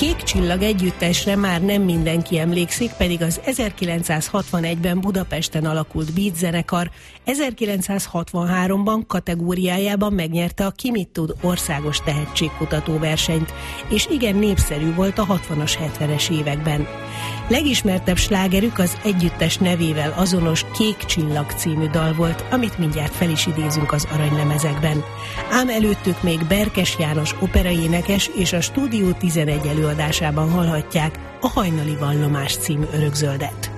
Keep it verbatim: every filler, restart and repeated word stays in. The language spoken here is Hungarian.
Kék Csillag együttesre már nem mindenki emlékszik, pedig az ezerkilencszázhatvanegyben Budapesten alakult beat zenekar ezerkilencszázhatvanháromban kategóriájában megnyerte a Ki mit tud országos tehetségkutató versenyt, és igen népszerű volt a hatvanas, hetvenes években. Legismertebb slágerük az együttes nevével azonos Kék Csillag című dal volt, amit mindjárt fel is idézünk az aranylemezekben. Ám előttük még Berkes János operaénekes és a Stúdió tizenegy előadásában hallhatják a Hajnali Vallomás című örökzöldet.